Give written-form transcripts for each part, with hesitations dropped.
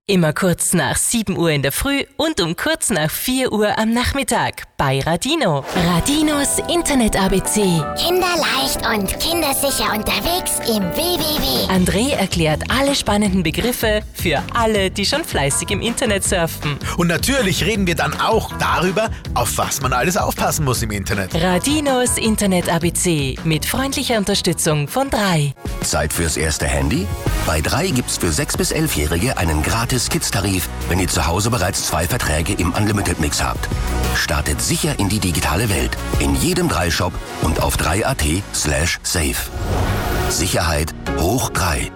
Immer kurz nach 7 Uhr in der Früh und um kurz nach 4 Uhr am Nachmittag bei Radino. Radinos Internet-ABC. Kinderleicht und kindersicher unterwegs im WWW. André erklärt alle spannenden Begriffe für alle, die schon fleißig im Internet surfen. Und natürlich reden wir dann auch darüber, auf was man alles aufpassen muss im Internet. Radinos Internet-ABC mit freundlicher Unterstützung von 3. Zeit fürs erste Handy? Bei 3 gibt's für 6- bis 11-Jährige einen gratis Kids-Tarif, wenn ihr zu Hause bereits 2 Verträge im Unlimited-Mix habt. Startet sicher in die digitale Welt. In jedem 3-Shop und auf 3.at/safe. Sicherheit hoch 3.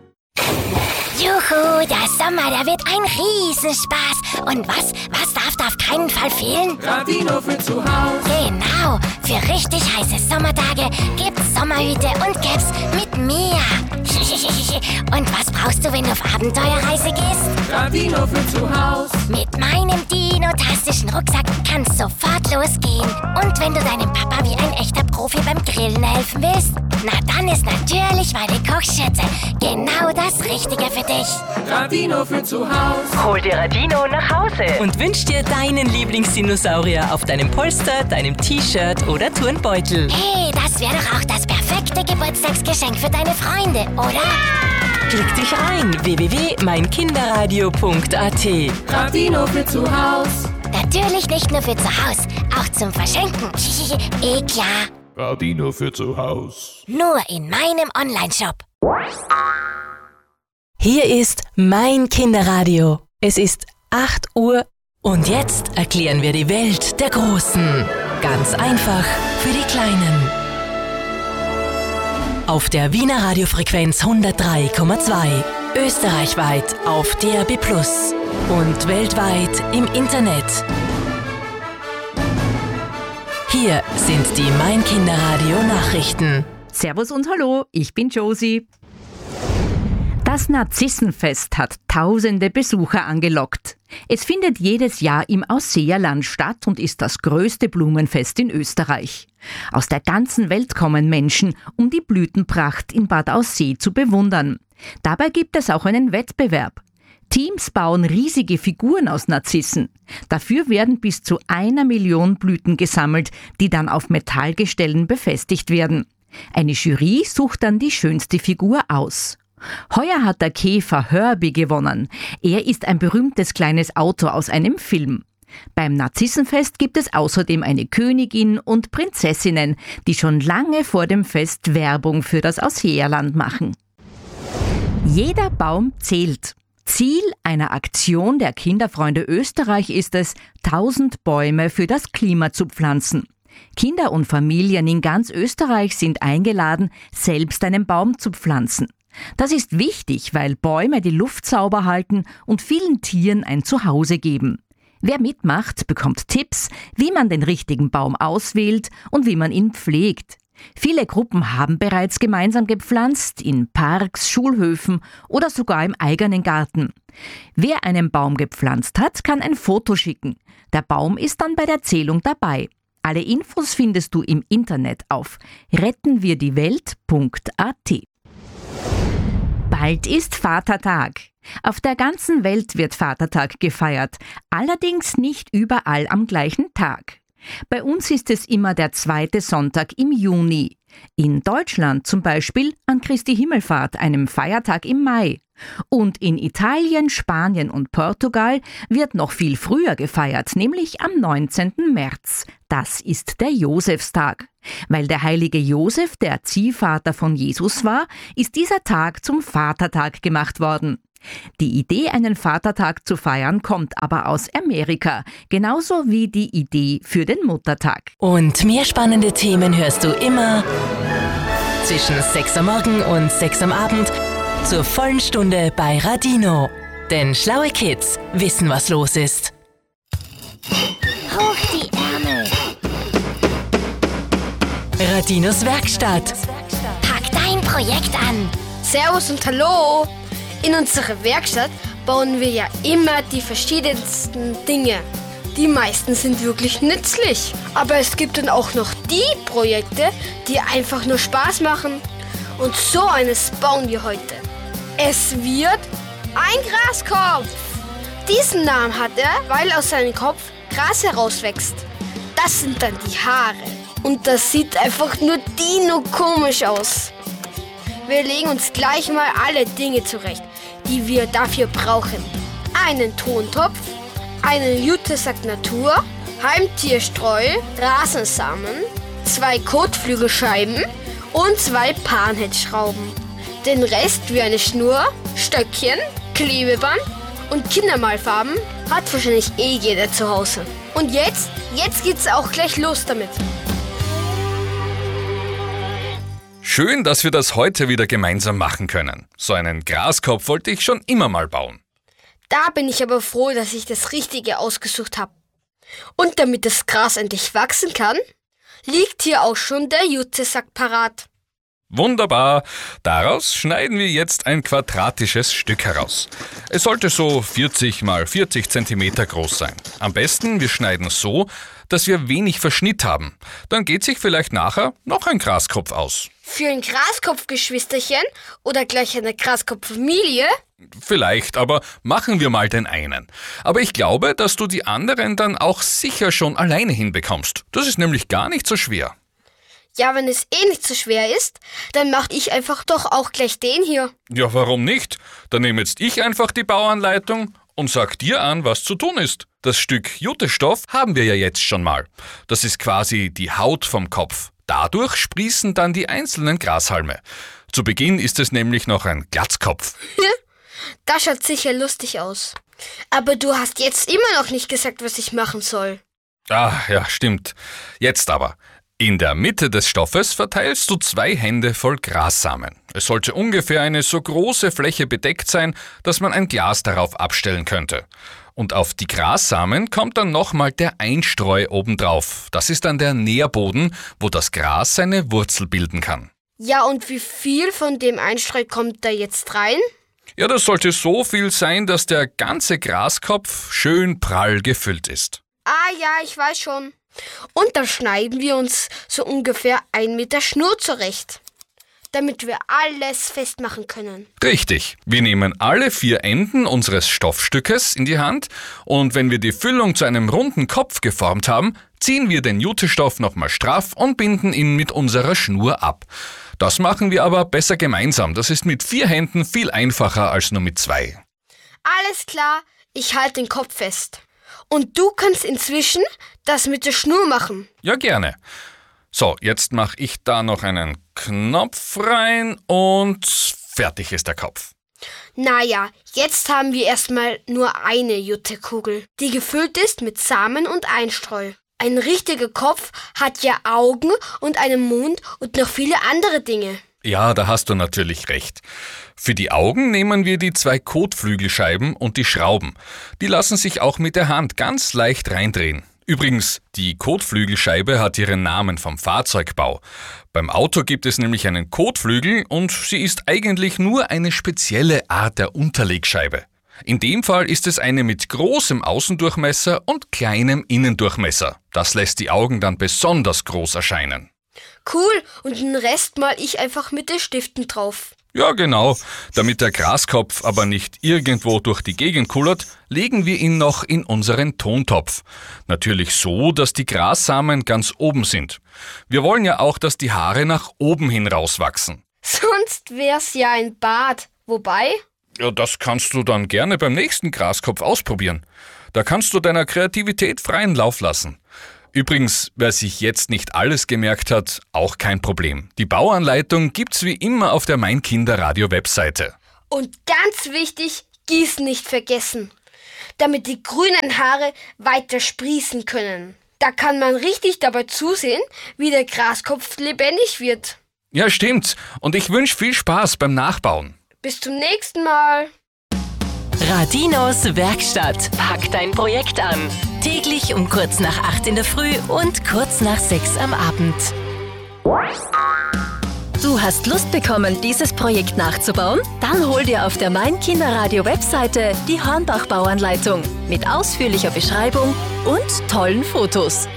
Juhu, der Sommer, der wird ein Riesenspaß. Und was darf da auf keinen Fall fehlen? Radino für zu Hause. Genau, für richtig heiße Sommertage gibt's Sommerhüte und Caps mit Meer. Und was brauchst du, wenn du auf Abenteuerreise gehst? Radino für zu Hause. Mit meinem dinotastischen Rucksack kann's sofort losgehen. Und wenn du deinem Papa wie ein echter Profi beim Grillen helfen willst, na dann ist natürlich meine Kochschürze genau das Richtige für dich. Radino für zu Hause. Hol dir Radino nach Hause und wünsch dir deinen Lieblingsdinosaurier auf deinem Polster, deinem T-Shirt oder Turnbeutel. Hey, das wäre doch auch das perfekte Geburtstagsgeschenk für deine Freunde, oder? Klick dich rein, www.meinkinderradio.at. Radino für zu Hause. Natürlich nicht nur für zu Hause, auch zum Verschenken. Klar. Radino für zu Hause. Nur in meinem Onlineshop. Hier ist mein Kinderradio. Es ist 8 Uhr und jetzt erklären wir die Welt der Großen. Ganz einfach für die Kleinen. Auf der Wiener Radiofrequenz 103,2. Österreichweit auf DAB+ und weltweit im Internet. Hier sind die Mein Kinderradio Nachrichten. Servus und hallo, ich bin Josie. Das Narzissenfest hat tausende Besucher angelockt. Es findet jedes Jahr im Ausseerland statt und ist das größte Blumenfest in Österreich. Aus der ganzen Welt kommen Menschen, um die Blütenpracht in Bad Aussee zu bewundern. Dabei gibt es auch einen Wettbewerb. Teams bauen riesige Figuren aus Narzissen. Dafür werden bis zu 1 Million Blüten gesammelt, die dann auf Metallgestellen befestigt werden. Eine Jury sucht dann die schönste Figur aus. Heuer hat der Käfer Herbie gewonnen. Er ist ein berühmtes kleines Auto aus einem Film. Beim Narzissenfest gibt es außerdem eine Königin und Prinzessinnen, die schon lange vor dem Fest Werbung für das Ausseerland machen. Jeder Baum zählt. Ziel einer Aktion der Kinderfreunde Österreich ist es, 1000 Bäume für das Klima zu pflanzen. Kinder und Familien in ganz Österreich sind eingeladen, selbst einen Baum zu pflanzen. Das ist wichtig, weil Bäume die Luft sauber halten und vielen Tieren ein Zuhause geben. Wer mitmacht, bekommt Tipps, wie man den richtigen Baum auswählt und wie man ihn pflegt. Viele Gruppen haben bereits gemeinsam gepflanzt, in Parks, Schulhöfen oder sogar im eigenen Garten. Wer einen Baum gepflanzt hat, kann ein Foto schicken. Der Baum ist dann bei der Zählung dabei. Alle Infos findest du im Internet auf rettenwirdiewelt.at. Bald ist Vatertag. Auf der ganzen Welt wird Vatertag gefeiert, allerdings nicht überall am gleichen Tag. Bei uns ist es immer der 2. Sonntag im Juni. In Deutschland zum Beispiel an Christi Himmelfahrt, einem Feiertag im Mai. Und in Italien, Spanien und Portugal wird noch viel früher gefeiert, nämlich am 19. März. Das ist der Josefstag. Weil der heilige Josef der Ziehvater von Jesus war, ist dieser Tag zum Vatertag gemacht worden. Die Idee, einen Vatertag zu feiern, kommt aber aus Amerika, genauso wie die Idee für den Muttertag. Und mehr spannende Themen hörst du immer zwischen 6 am Morgen und 6 am Abend zur vollen Stunde bei Radino. Denn schlaue Kids wissen, was los ist. Hoch die Ärmel. Radinos Werkstatt. Pack dein Projekt an. Servus und hallo! In unserer Werkstatt bauen wir ja immer die verschiedensten Dinge. Die meisten sind wirklich nützlich. Aber es gibt dann auch noch die Projekte, die einfach nur Spaß machen. Und so eines bauen wir heute. Es wird Ein Graskopf! Diesen Namen hat er, weil aus seinem Kopf Gras herauswächst. Das sind dann die Haare. Und das sieht einfach nur dino-komisch aus. Wir legen uns gleich mal alle Dinge zurecht, die wir dafür brauchen. Einen Tontopf, einen Jutesack Natur, Heimtierstreu, Rasensamen, 2 Kotflügelscheiben und 2 Panhead-Schrauben. Den Rest wie eine Schnur, Stöckchen, Klebeband und Kindermalfarben hat wahrscheinlich jeder zu Hause. Und jetzt geht's auch gleich los damit. Schön, dass wir das heute wieder gemeinsam machen können. So einen Graskopf wollte ich schon immer mal bauen. Da bin ich aber froh, dass ich das Richtige ausgesucht habe. Und damit das Gras endlich wachsen kann, liegt hier auch schon der Jutesack parat. Wunderbar. Daraus schneiden wir jetzt ein quadratisches Stück heraus. Es sollte so 40 x 40 cm groß sein. Am besten, wir schneiden es so, dass wir wenig Verschnitt haben. Dann geht sich vielleicht nachher noch ein Graskopf aus. Für ein Graskopfgeschwisterchen oder gleich eine Graskopffamilie? Vielleicht, aber machen wir mal den einen. Aber ich glaube, dass du die anderen dann auch sicher schon alleine hinbekommst. Das ist nämlich gar nicht so schwer. Ja, wenn es nicht so schwer ist, dann mache ich einfach doch auch gleich den hier. Ja, warum nicht? Dann nehme jetzt ich einfach die Bauanleitung und sag dir an, was zu tun ist. Das Stück Jutestoff haben wir ja jetzt schon mal. Das ist quasi die Haut vom Kopf. Dadurch sprießen dann die einzelnen Grashalme. Zu Beginn ist es nämlich noch ein Glatzkopf. Das schaut sicher lustig aus. Aber du hast jetzt immer noch nicht gesagt, was ich machen soll. Ah, ja, stimmt. Jetzt aber. In der Mitte des Stoffes verteilst du 2 Hände voll Grassamen. Es sollte ungefähr eine so große Fläche bedeckt sein, dass man ein Glas darauf abstellen könnte. Und auf die Grassamen kommt dann nochmal der Einstreu obendrauf. Das ist dann der Nährboden, wo das Gras seine Wurzel bilden kann. Ja, und wie viel von dem Einstreu kommt da jetzt rein? Ja, das sollte so viel sein, dass der ganze Graskopf schön prall gefüllt ist. Ah ja, ich weiß schon. Und dann schneiden wir uns so ungefähr 1 Meter Schnur zurecht, damit wir alles festmachen können. Richtig. Wir nehmen alle 4 Enden unseres Stoffstückes in die Hand und wenn wir die Füllung zu einem runden Kopf geformt haben, ziehen wir den Jutestoff nochmal straff und binden ihn mit unserer Schnur ab. Das machen wir aber besser gemeinsam. Das ist mit 4 Händen viel einfacher als nur mit 2. Alles klar, ich halte den Kopf fest. Und du kannst inzwischen das mit der Schnur machen. Ja, gerne. So, jetzt mache ich da noch einen Knopf rein und fertig ist der Kopf. Naja, jetzt haben wir erstmal nur eine Juttekugel, die gefüllt ist mit Samen und Einstreu. Ein richtiger Kopf hat ja Augen und einen Mund und noch viele andere Dinge. Ja, da hast du natürlich recht. Für die Augen nehmen wir die 2 Kotflügelscheiben und die Schrauben. Die lassen sich auch mit der Hand ganz leicht reindrehen. Übrigens, die Kotflügelscheibe hat ihren Namen vom Fahrzeugbau. Beim Auto gibt es nämlich einen Kotflügel und sie ist eigentlich nur eine spezielle Art der Unterlegscheibe. In dem Fall ist es eine mit großem Außendurchmesser und kleinem Innendurchmesser. Das lässt die Augen dann besonders groß erscheinen. Cool, und den Rest mal ich einfach mit den Stiften drauf. Ja, genau. Damit der Graskopf aber nicht irgendwo durch die Gegend kullert, legen wir ihn noch in unseren Tontopf. Natürlich so, dass die Grassamen ganz oben sind. Wir wollen ja auch, dass die Haare nach oben hin rauswachsen. Sonst wär's ja ein Bart. Wobei? Ja, das kannst du dann gerne beim nächsten Graskopf ausprobieren. Da kannst du deiner Kreativität freien Lauf lassen. Übrigens, wer sich jetzt nicht alles gemerkt hat, auch kein Problem. Die Bauanleitung gibt's wie immer auf der Mein Kinderradio Webseite. Und ganz wichtig, Gießen nicht vergessen, damit die grünen Haare weiter sprießen können. Da kann man richtig dabei zusehen, wie der Graskopf lebendig wird. Ja, stimmt. Und ich wünsche viel Spaß beim Nachbauen. Bis zum nächsten Mal. Radinos Werkstatt. Pack dein Projekt an. Täglich um kurz nach 8 in der Früh und kurz nach 6 am Abend. Du hast Lust bekommen, dieses Projekt nachzubauen? Dann hol dir auf der Mein Kinderradio Webseite die Hornbach-Bauanleitung mit ausführlicher Beschreibung und tollen Fotos.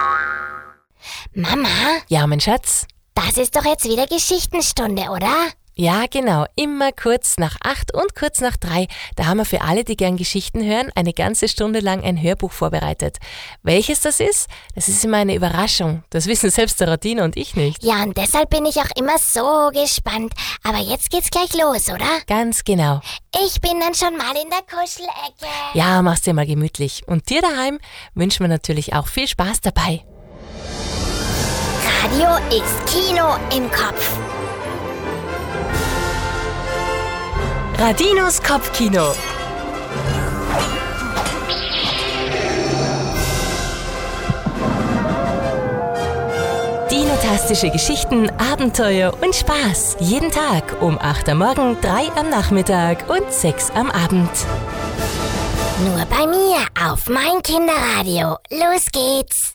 Mama? Ja, mein Schatz? Das ist doch jetzt wieder Geschichtenstunde, oder? Ja, genau. Immer kurz nach 8 und kurz nach 3. Da haben wir für alle, die gern Geschichten hören, eine ganze Stunde lang ein Hörbuch vorbereitet. Welches das ist immer eine Überraschung. Das wissen selbst der Radino und ich nicht. Ja, und deshalb bin ich auch immer so gespannt. Aber jetzt geht's gleich los, oder? Ganz genau. Ich bin dann schon mal in der Kuschelecke. Ja, mach's dir mal gemütlich. Und dir daheim wünschen wir natürlich auch viel Spaß dabei. Radio ist Kino im Kopf. Radinos Kopfkino. Dinotastische Geschichten, Abenteuer und Spaß. Jeden Tag um 8 am Morgen, 3 am Nachmittag und 6 am Abend. Nur bei mir auf mein Kinderradio. Los geht's.